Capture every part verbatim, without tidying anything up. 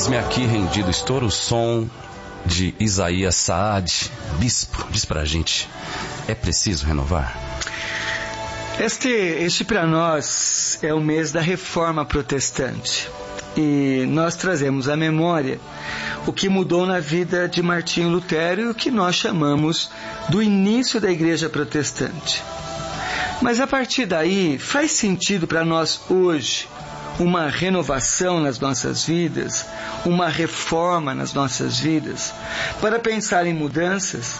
Eis-me aqui rendido, estouro o som de Isaías Saad. Bispo, diz pra gente, é preciso renovar? Este, este para nós é o mês da Reforma Protestante. E nós trazemos à memória o que mudou na vida de Martinho Lutero e o que nós chamamos do início da Igreja Protestante. Mas a partir daí, faz sentido para nós hoje uma renovação nas nossas vidas, uma reforma nas nossas vidas, para pensar em mudanças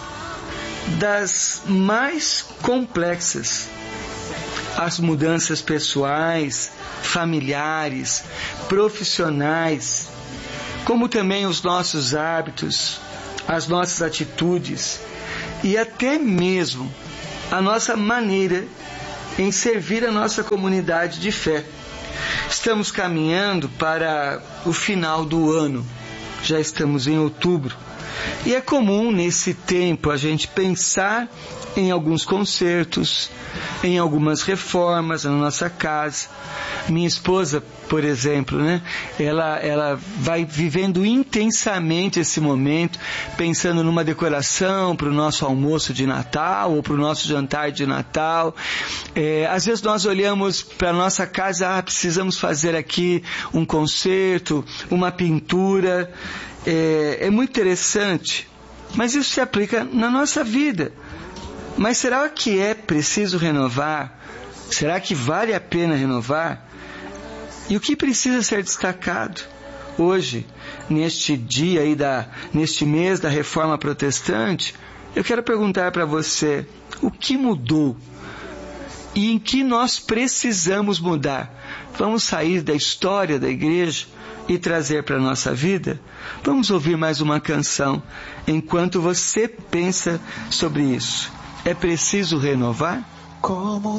das mais complexas, as mudanças pessoais, familiares, profissionais, como também os nossos hábitos, as nossas atitudes e até mesmo a nossa maneira em servir a nossa comunidade de fé. Estamos caminhando para o final do ano, já estamos em outubro, e é comum nesse tempo a gente pensar em alguns concertos, em algumas reformas na nossa casa. Minha esposa, por exemplo, né, ela, ela vai vivendo intensamente esse momento, pensando numa decoração para o nosso almoço de Natal ou para o nosso jantar de Natal. É, às vezes nós olhamos para a nossa casa, ah, precisamos fazer aqui um concerto, uma pintura. É, é muito interessante, mas isso se aplica na nossa vida. Mas será que é preciso renovar? Será que vale a pena renovar? E o que precisa ser destacado hoje, neste dia aí da, neste mês da Reforma Protestante? Eu quero perguntar para você, o que mudou? E em que nós precisamos mudar? Vamos sair da história da igreja e trazer para a nossa vida? Vamos ouvir mais uma canção enquanto você pensa sobre isso. É preciso renovar? Como